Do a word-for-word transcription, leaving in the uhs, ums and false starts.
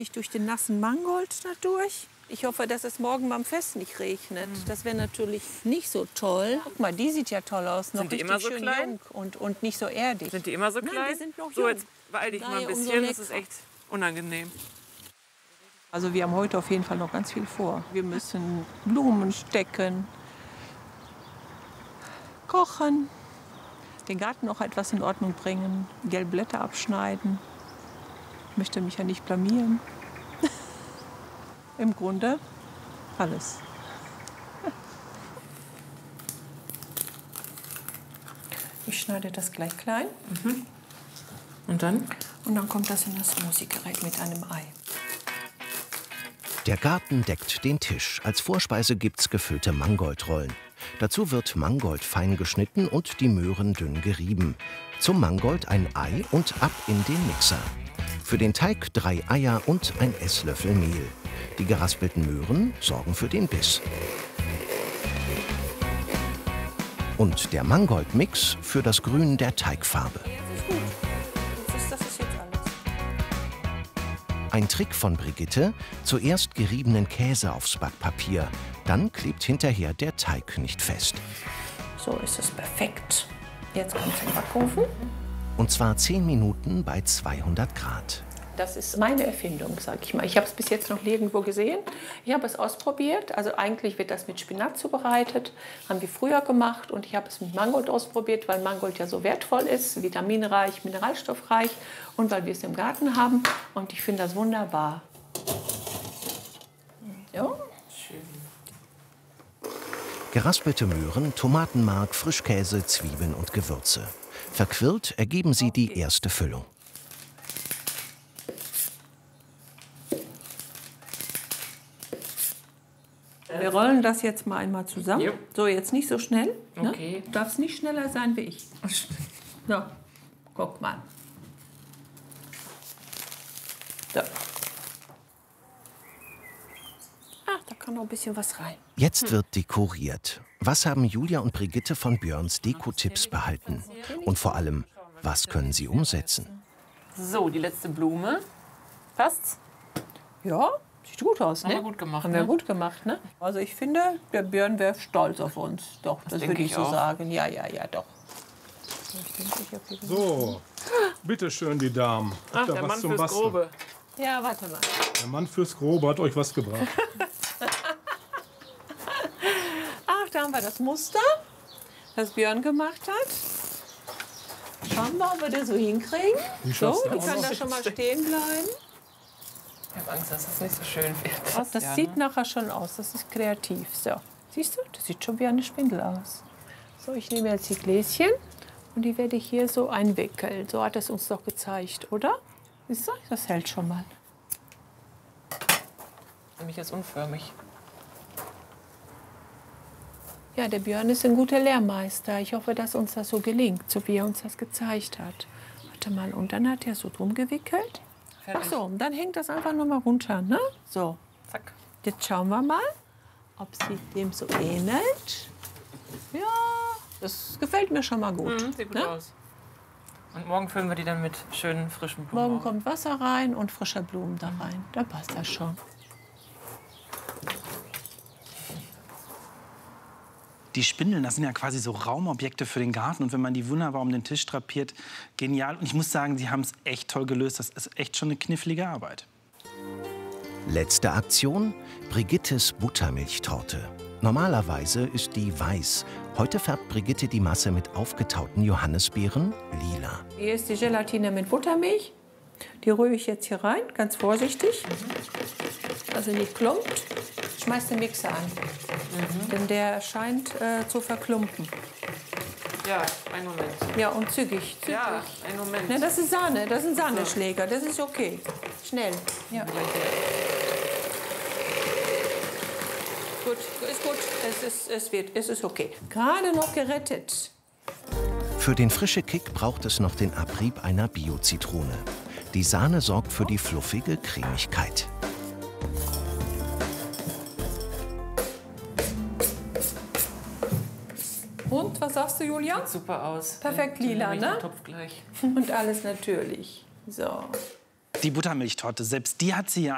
Ich durch den nassen Mangold dadurch. Ich hoffe, dass es morgen beim Fest nicht regnet. Mhm. Das wäre natürlich nicht so toll. Guck mal, die sieht ja toll aus. Noch Sind die richtig immer so schön klein? jung und, und nicht so erdig. Sind die immer so Nein, klein? die sind noch so, jung. jetzt beeil dich mal ein Daher umso bisschen. Das ist lecker. echt unangenehm. Also wir haben heute auf jeden Fall noch ganz viel vor. Wir müssen Blumen stecken, kochen, den Garten noch etwas in Ordnung bringen, gelbe Blätter abschneiden. Ich möchte mich ja nicht blamieren. Im Grunde alles. Ich schneide das gleich klein. Mhm. Und dann? Und dann kommt das in das Smoothie-Gerät mit einem Ei. Der Garten deckt den Tisch. Als Vorspeise gibt's gefüllte Mangoldrollen. Dazu wird Mangold fein geschnitten und die Möhren dünn gerieben. Zum Mangold ein Ei und ab in den Mixer. Für den Teig drei Eier und ein Esslöffel Mehl. Die geraspelten Möhren sorgen für den Biss. Und der Mangoldmix für das Grün der Teigfarbe. Das ist gut. Das ist, das ist jetzt alles. Ein Trick von Brigitte: zuerst geriebenen Käse aufs Backpapier. Dann klebt hinterher der Teig nicht fest. So ist es perfekt. Jetzt kommt es in den Backofen. Und zwar zehn Minuten bei zweihundert Grad. Das ist meine Erfindung, sage ich mal. Ich habe es bis jetzt noch nirgendwo gesehen. Ich habe es ausprobiert. Also eigentlich wird das mit Spinat zubereitet. Haben wir früher gemacht. Und ich habe es mit Mangold ausprobiert, weil Mangold ja so wertvoll ist, vitaminreich, mineralstoffreich. Und weil wir es im Garten haben. Und ich finde das wunderbar. Ja. Geraspelte Möhren, Tomatenmark, Frischkäse, Zwiebeln und Gewürze. Verquirlt ergeben sie die erste Füllung. Wir rollen das jetzt mal einmal zusammen. Jo. So, jetzt nicht so schnell. Ne? Okay. Du darfst nicht schneller sein wie ich. So, guck mal. So. Ach, da kann noch ein bisschen was rein. Jetzt wird dekoriert. Was haben Julia und Brigitte von Björns Dekotipps behalten? Und vor allem, was können sie umsetzen? So, die letzte Blume. Passt's? Ja, sieht gut aus, Haben ne? wir gut gemacht, Haben wir ne? gut gemacht, ne? Also ich finde, der Björn wäre stolz auf uns. Doch, das, denke würde ich ich so auch. sagen. Ja, ja, ja, doch. Ich denke, ich hab hier So, bitteschön, die Damen. Ach, Habt ihr der was Mann zum fürs Basteln? Grobe. Ja, warte mal. Der Mann fürs Grobe hat euch was gebracht. Ach, da haben wir das Muster, das Björn gemacht hat. Schauen wir mal, ob wir das so hinkriegen. Wie So, schaffst du die das? kann da schon mal stehen bleiben. Ich habe Angst, dass das nicht so schön wird. Das, das Ja, sieht ne? nachher schon aus, das ist kreativ. So, siehst du, das sieht schon wie eine Spindel aus. So, ich nehme jetzt die Gläschen und die werde ich hier so einwickeln. So hat es uns doch gezeigt, oder? Siehst du, das hält schon mal. Nämlich jetzt unförmig. Ja, der Björn ist ein guter Lehrmeister. Ich hoffe, dass uns das so gelingt, so wie er uns das gezeigt hat. Warte mal, und dann hat er so drum gewickelt. Fertig. Ach so, und dann hängt das einfach nur mal runter, ne? So, Zack. jetzt schauen wir mal, ob sie dem so ähnelt. Ja, das gefällt mir schon mal gut. Mhm, sieht gut ne? aus. Und morgen füllen wir die dann mit schönen frischen Blumen. Morgen auf. kommt Wasser rein und frische Blumen da rein. Dann passt das schon. Die Spindeln, das sind ja quasi so Raumobjekte für den Garten. Und wenn man die wunderbar um den Tisch drapiert, genial. Und ich muss sagen, sie haben es echt toll gelöst. Das ist echt schon eine knifflige Arbeit. Letzte Aktion: Brigittes Buttermilchtorte. Normalerweise ist die weiß. Heute färbt Brigitte die Masse mit aufgetauten Johannisbeeren lila. Hier ist die Gelatine mit Buttermilch. Die rühre ich jetzt hier rein, ganz vorsichtig. Also nicht klumpt. Schmeiß den Mixer an. Mhm. Denn der scheint äh, zu verklumpen. Ja, einen Moment. Ja, und zügig, zügig. Ja, einen Moment. Na, das ist Sahne, das sind Sahneschläger, das ist okay. Schnell. Ja. Gut, ist gut. Es ist, es wird, es ist okay. Gerade noch gerettet. Für den frische Kick braucht es noch den Abrieb einer Bio-Zitrone. Die Sahne sorgt für die fluffige Cremigkeit. Und, was sagst du, Julia? Sieht super aus. Perfekt Den- den lila, nehme ich ne? im Topf gleich. Und alles natürlich. So. Die Buttermilchtorte, selbst die hat sie ja